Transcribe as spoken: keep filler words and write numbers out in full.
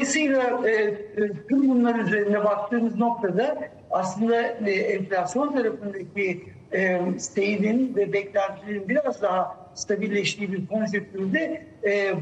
Dolayısıyla e, tüm bunlar üzerine baktığımız noktada aslında e, enflasyon tarafındaki e, seyrin ve beklentilerin biraz daha stabilleştiği bir konjektürde e,